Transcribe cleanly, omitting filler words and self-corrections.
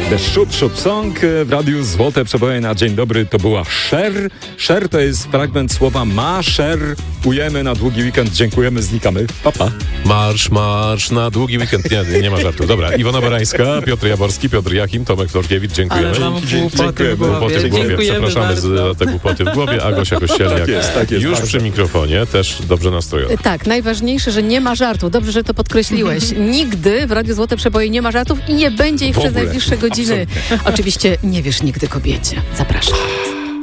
The Shoot Shoot Song w radiu Złote Przeboje na dzień dobry to była Cher. Cher to jest fragment słowa maszerujemy na długi weekend. Dziękujemy, znikamy. Pa, pa. Marsz na długi weekend. Nie ma żartu. Dobra, Iwona Barańska, Piotr Jaworski, Piotr Jachim, Tomek Florkiewicz, dziękujemy. Ale mam głupoty w głowie. Przepraszamy za te głupoty w głowie. Agosia Kościelniak tak jest, już bardzo. przy mikrofonie, też dobrze nastrojona. Tak, najważniejsze, że nie ma żartu. Dobrze, że to podkreśliłeś. Nigdy w Radiu Złote Przeboje nie ma żartów i nie będzie ich W przez ogóle. najbliższe godziny. Oczywiście nie wiesz nigdy kobiecie. Zapraszam.